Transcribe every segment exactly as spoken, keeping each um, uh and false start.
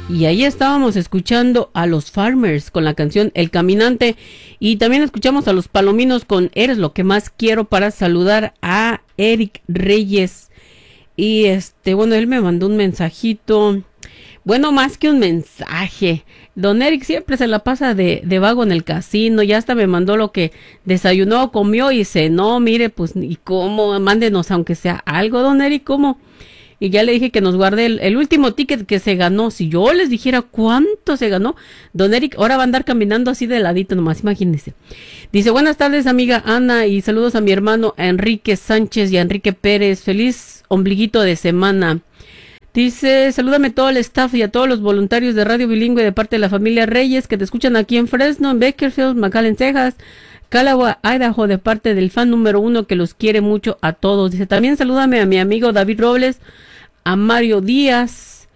Y ahí estábamos escuchando a los Farmers con la canción El Caminante. Y también escuchamos a los Palominos con Eres lo que más quiero, para saludar a Eric Reyes. Y este, bueno, él me mandó un mensajito. Bueno, más que un mensaje. Don Eric siempre se la pasa de, de vago en el casino. Ya hasta me mandó lo que desayunó, comió y cenó. Mire, pues, ¿y cómo? Mándenos aunque sea algo, don Eric, ¿cómo? Y ya le dije que nos guarde el, el último ticket que se ganó. Si yo les dijera cuánto se ganó, don Eric ahora va a andar caminando así de ladito nomás, imagínense. Dice, buenas tardes, amiga Ana, y saludos a mi hermano Enrique Sánchez y a Enrique Pérez. Feliz ombliguito de semana. Dice, salúdame todo el staff y a todos los voluntarios de Radio Bilingüe de parte de la familia Reyes que te escuchan aquí en Fresno, en Bakersfield, McAllen, Texas, Callaway, Idaho, de parte del fan número uno que los quiere mucho a todos. Dice, también salúdame a mi amigo David Robles, a Mario Díaz,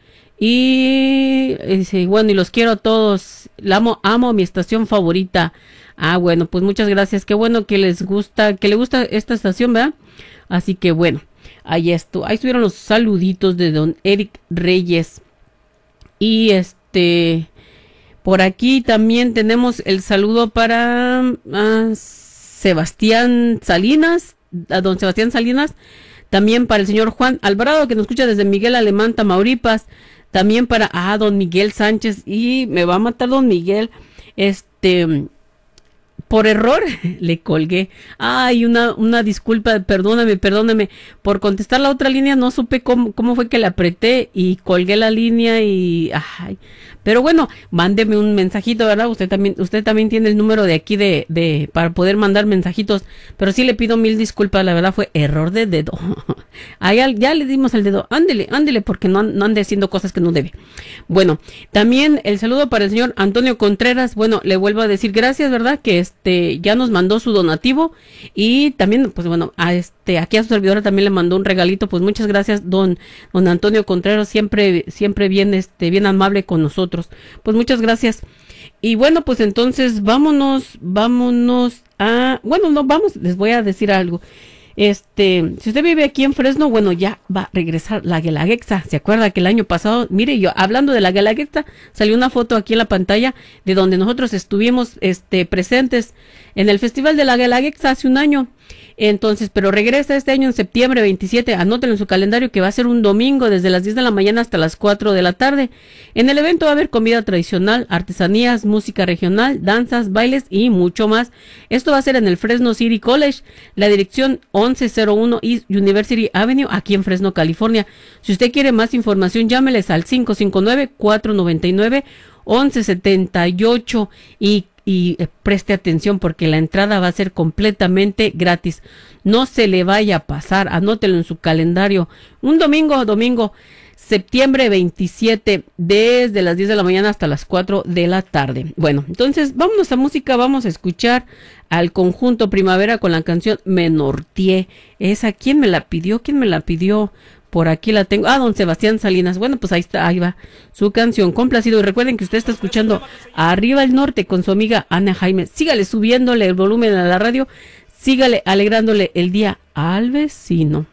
y dice, bueno, y los quiero a todos. La amo, amo mi estación favorita. Ah, bueno, pues muchas gracias. Qué bueno que les gusta, que le gusta esta estación, ¿verdad? Así que bueno, ahí esto, ahí estuvieron los saluditos de don Eric Reyes. Y este, por aquí también tenemos el saludo para uh, Sebastián Salinas, a don Sebastián Salinas. También para el señor Juan Alvarado, que nos escucha desde Miguel Alemán, Tamaulipas. También para, ah, don Miguel Sánchez. Y me va a matar don Miguel. Este, por error, le colgué. Ay, una, una disculpa, perdóname, perdóname. Por contestar la otra línea, no supe cómo, cómo fue que le apreté y colgué la línea y, ay. Pero bueno, mándeme un mensajito, ¿verdad? Usted también, usted también tiene el número de aquí de, de, para poder mandar mensajitos. Pero sí le pido mil disculpas, la verdad fue error de dedo. Ahí ya le dimos el dedo. Ándele, ándele, porque no, no ande haciendo cosas que no debe. Bueno, también el saludo para el señor Antonio Contreras. Bueno, le vuelvo a decir gracias, ¿verdad? Que este, ya nos mandó su donativo. Y también, pues bueno, a este, aquí a su servidora también le mandó un regalito. Pues muchas gracias, don, don Antonio Contreras, siempre, siempre bien, este, bien amable con nosotros. Pues muchas gracias. Y bueno, pues entonces vámonos, vámonos a, bueno, no, vamos, les voy a decir algo. Este, si usted vive aquí en Fresno, bueno, ya va a regresar la Guelaguetza. ¿Se acuerda que el año pasado, mire, yo hablando de la Guelaguetza, salió una foto aquí en la pantalla de donde nosotros estuvimos este presentes en el Festival de la Guelaguetza hace un año? Entonces, pero regresa este año en septiembre veintisiete, anótenlo en su calendario que va a ser un domingo desde las diez de la mañana hasta las cuatro de la tarde. En el evento va a haber comida tradicional, artesanías, música regional, danzas, bailes y mucho más. Esto va a ser en el Fresno City College, la dirección once cero uno East University Avenue, aquí en Fresno, California. Si usted quiere más información, llámeles al cinco cinco nueve, cuatro nueve nueve, once setenta y ocho y y eh, preste atención porque la entrada va a ser completamente gratis. No se le vaya a pasar, anótelo en su calendario. Un domingo, domingo, septiembre veintisiete, desde las diez de la mañana hasta las cuatro de la tarde. Bueno, entonces vámonos a música, vamos a escuchar al conjunto Primavera con la canción Me Norteé. Esa, ¿quién me la pidió? ¿Quién me la pidió? Por aquí la tengo. Ah, don Sebastián Salinas. Bueno, pues ahí está, ahí va su canción. Complacido. Y recuerden que usted está escuchando Arriba el Norte con su amiga Ana Jaime. Sígale subiéndole el volumen a la radio. Sígale alegrándole el día al vecino.